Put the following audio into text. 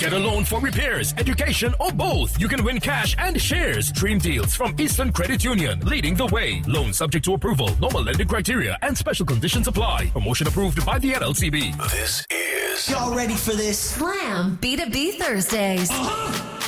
Get a loan for repairs, education, or both. You can win cash and shares. Dream deals from Eastern Credit Union, leading the way. Loan subject to approval. Normal lending criteria and special conditions apply. Promotion approved by the NLCB. This is... Y'all ready for this? Slam B2B Thursdays.